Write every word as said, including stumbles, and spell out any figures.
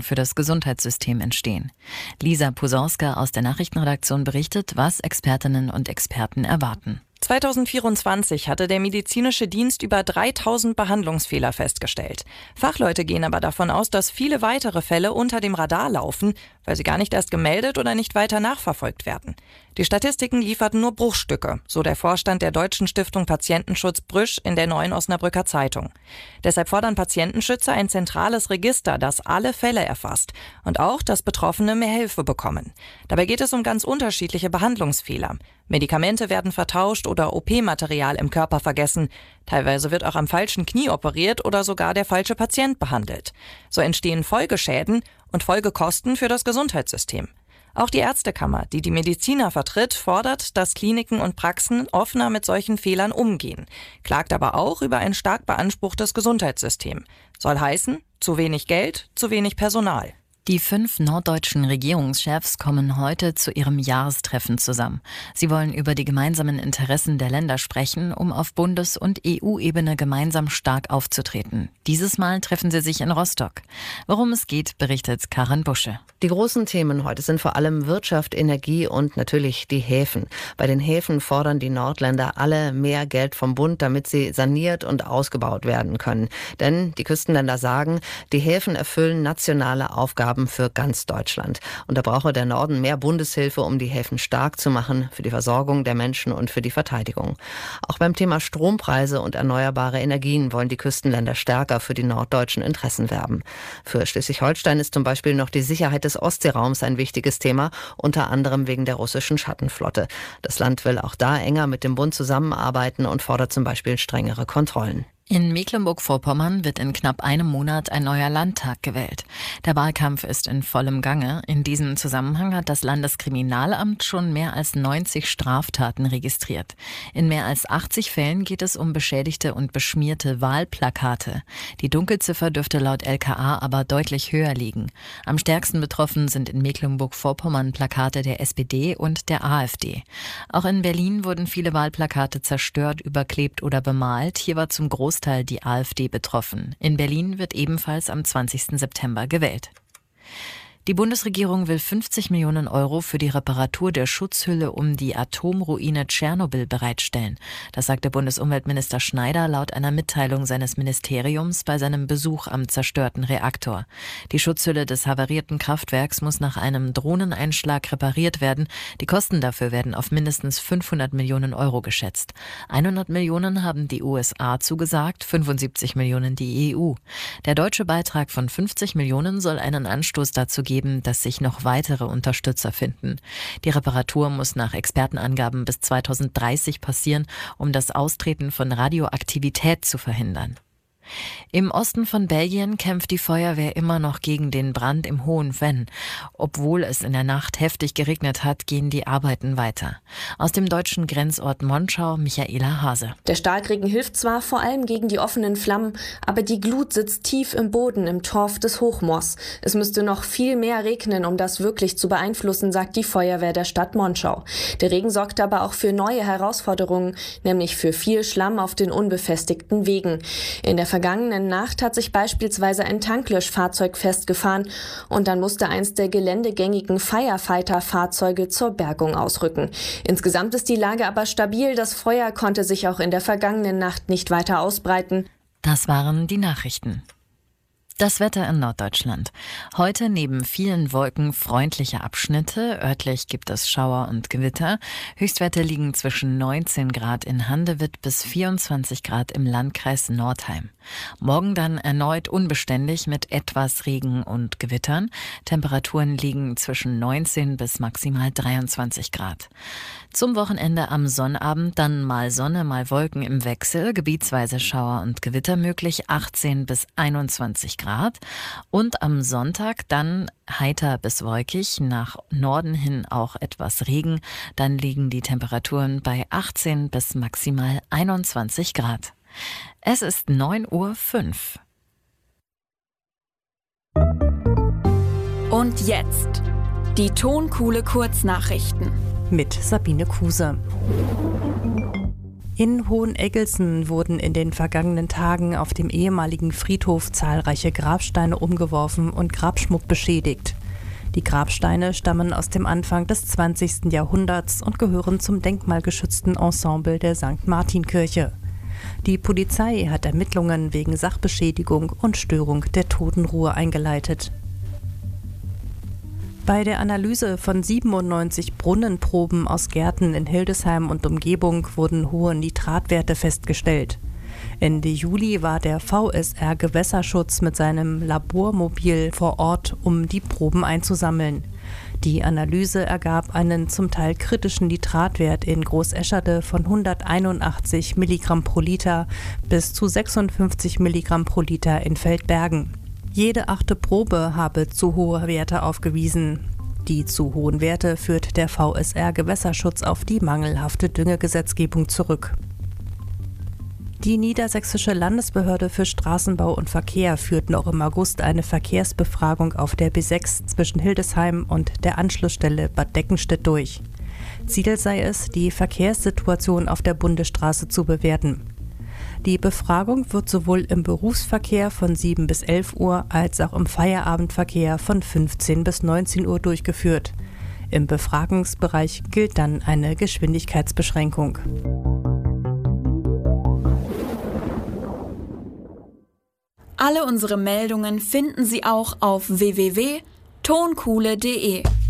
Kosten für das Gesundheitssystem entstehen. Lisa Posorska aus der Nachrichtenredaktion berichtet, was Expertinnen und Experten erwarten. zweitausendvierundzwanzig hatte der medizinische Dienst über dreitausend Behandlungsfehler festgestellt. Fachleute gehen aber davon aus, dass viele weitere Fälle unter dem Radar laufen, weil sie gar nicht erst gemeldet oder nicht weiter nachverfolgt werden. Die Statistiken lieferten nur Bruchstücke, so der Vorstand der Deutschen Stiftung Patientenschutz Brüsch in der Neuen Osnabrücker Zeitung. Deshalb fordern Patientenschützer ein zentrales Register, das alle Fälle erfasst und auch, dass Betroffene mehr Hilfe bekommen. Dabei geht es um ganz unterschiedliche Behandlungsfehler. Medikamente werden vertauscht oder O P-Material im Körper vergessen. Teilweise wird auch am falschen Knie operiert oder sogar der falsche Patient behandelt. So entstehen Folgeschäden und Folgekosten für das Gesundheitssystem. Auch die Ärztekammer, die die Mediziner vertritt, fordert, dass Kliniken und Praxen offener mit solchen Fehlern umgehen, klagt aber auch über ein stark beanspruchtes Gesundheitssystem. Soll heißen, zu wenig Geld, zu wenig Personal. Die fünf norddeutschen Regierungschefs kommen heute zu ihrem Jahrestreffen zusammen. Sie wollen über die gemeinsamen Interessen der Länder sprechen, um auf Bundes- und E U-Ebene gemeinsam stark aufzutreten. Dieses Mal treffen sie sich in Rostock. Worum es geht, berichtet Karin Busche. Die großen Themen heute sind vor allem Wirtschaft, Energie und natürlich die Häfen. Bei den Häfen fordern die Nordländer alle mehr Geld vom Bund, damit sie saniert und ausgebaut werden können. Denn die Küstenländer sagen, die Häfen erfüllen nationale Aufgaben für ganz Deutschland. Und da brauche der Norden mehr Bundeshilfe, um die Häfen stark zu machen für die Versorgung der Menschen und für die Verteidigung. Auch beim Thema Strompreise und erneuerbare Energien wollen die Küstenländer stärker für die norddeutschen Interessen werben. Für Schleswig-Holstein ist zum Beispiel noch die Sicherheit des Ostseeraums ein wichtiges Thema, unter anderem wegen der russischen Schattenflotte. Das Land will auch da enger mit dem Bund zusammenarbeiten und fordert zum Beispiel strengere Kontrollen. In Mecklenburg-Vorpommern wird in knapp einem Monat ein neuer Landtag gewählt. Der Wahlkampf ist in vollem Gange. In diesem Zusammenhang hat das Landeskriminalamt schon mehr als neunzig Straftaten registriert. In mehr als achtzig Fällen geht es um beschädigte und beschmierte Wahlplakate. Die Dunkelziffer dürfte laut L K A aber deutlich höher liegen. Am stärksten betroffen sind in Mecklenburg-Vorpommern Plakate der S P D und der A f D. Auch in Berlin wurden viele Wahlplakate zerstört, überklebt oder bemalt. Hier war zum Großteil die A f D betroffen. In Berlin wird ebenfalls am zwanzigsten September gewählt. Die Bundesregierung will fünfzig Millionen Euro für die Reparatur der Schutzhülle um die Atomruine Tschernobyl bereitstellen. Das sagte Bundesumweltminister Schneider laut einer Mitteilung seines Ministeriums bei seinem Besuch am zerstörten Reaktor. Die Schutzhülle des havarierten Kraftwerks muss nach einem Drohneneinschlag repariert werden. Die Kosten dafür werden auf mindestens fünfhundert Millionen Euro geschätzt. hundert Millionen haben die U S A zugesagt, fünfundsiebzig Millionen die E U. Der deutsche Beitrag von fünfzig Millionen soll einen Anstoß dazu geben, dass sich noch weitere Unterstützer finden. Die Reparatur muss nach Expertenangaben bis zweitausenddreißig passieren, um das Austreten von Radioaktivität zu verhindern. Im Osten von Belgien kämpft die Feuerwehr immer noch gegen den Brand im Hohen Venn. Obwohl es in der Nacht heftig geregnet hat, gehen die Arbeiten weiter. Aus dem deutschen Grenzort Monschau, Michaela Hase. Der Starkregen hilft zwar vor allem gegen die offenen Flammen, aber die Glut sitzt tief im Boden im Torf des Hochmoors. Es müsste noch viel mehr regnen, um das wirklich zu beeinflussen, sagt die Feuerwehr der Stadt Monschau. Der Regen sorgt aber auch für neue Herausforderungen, nämlich für viel Schlamm auf den unbefestigten Wegen. In der vergangenen Nacht hat sich beispielsweise ein Tanklöschfahrzeug festgefahren und dann musste eins der geländegängigen Firefighter-Fahrzeuge zur Bergung ausrücken. Insgesamt ist die Lage aber stabil. Das Feuer konnte sich auch in der vergangenen Nacht nicht weiter ausbreiten. Das waren die Nachrichten. Das Wetter in Norddeutschland. Heute neben vielen Wolken freundliche Abschnitte. Örtlich gibt es Schauer und Gewitter. Höchstwerte liegen zwischen neunzehn Grad in Handewitt bis vierundzwanzig Grad im Landkreis Nordheim. Morgen dann erneut unbeständig mit etwas Regen und Gewittern. Temperaturen liegen zwischen neunzehn bis maximal dreiundzwanzig Grad. Zum Wochenende am Sonnabend dann mal Sonne, mal Wolken im Wechsel, gebietsweise Schauer und Gewitter möglich, achtzehn bis einundzwanzig Grad. Und am Sonntag dann heiter bis wolkig, nach Norden hin auch etwas Regen. Dann liegen die Temperaturen bei achtzehn bis maximal einundzwanzig Grad. Es ist neun Uhr fünf. Und jetzt die Tonkuhle Kurznachrichten mit Sabine Kuser. In Hoheneggelsen wurden in den vergangenen Tagen auf dem ehemaligen Friedhof zahlreiche Grabsteine umgeworfen und Grabschmuck beschädigt. Die Grabsteine stammen aus dem Anfang des zwanzigsten Jahrhunderts und gehören zum denkmalgeschützten Ensemble der Sankt Martin-Kirche. Die Polizei hat Ermittlungen wegen Sachbeschädigung und Störung der Totenruhe eingeleitet. Bei der Analyse von siebenundneunzig Brunnenproben aus Gärten in Hildesheim und Umgebung wurden hohe Nitratwerte festgestellt. Ende Juli war der V S R Gewässerschutz mit seinem Labormobil vor Ort, um die Proben einzusammeln. Die Analyse ergab einen zum Teil kritischen Nitratwert in Großescherde von hunderteinundachtzig Milligramm pro Liter bis zu sechsundfünfzig Milligramm pro Liter in Feldbergen. Jede achte Probe habe zu hohe Werte aufgewiesen. Die zu hohen Werte führt der V S R Gewässerschutz auf die mangelhafte Düngegesetzgebung zurück. Die Niedersächsische Landesbehörde für Straßenbau und Verkehr führt noch im August eine Verkehrsbefragung auf der B sechs zwischen Hildesheim und der Anschlussstelle Bad Deckenstedt durch. Ziel sei es, die Verkehrssituation auf der Bundesstraße zu bewerten. Die Befragung wird sowohl im Berufsverkehr von sieben bis elf Uhr als auch im Feierabendverkehr von fünfzehn bis neunzehn Uhr durchgeführt. Im Befragungsbereich gilt dann eine Geschwindigkeitsbeschränkung. Alle unsere Meldungen finden Sie auch auf w w w punkt tonkuhle punkt de.